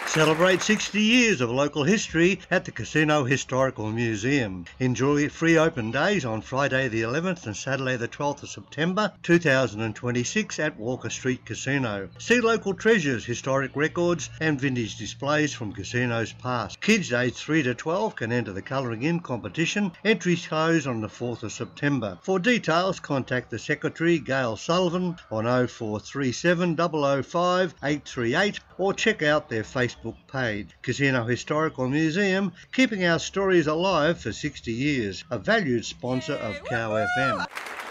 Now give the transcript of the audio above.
Celebrate 60 years of local history at the Casino Historical Museum. Enjoy free open days on Friday the 11th and Saturday the 12th of September 2026 at Walker Street Casino. See local treasures, historic records and vintage displays from casinos past. Kids aged 3 to 12 can enter the colouring in competition. Entries close on the 4th of September. For details, contact the Secretary, Gail Sullivan, on 0437 005 838 or check out their Facebook page. Casino Historical Museum, keeping our stories alive for 60 years. A valued sponsor of Cow FM.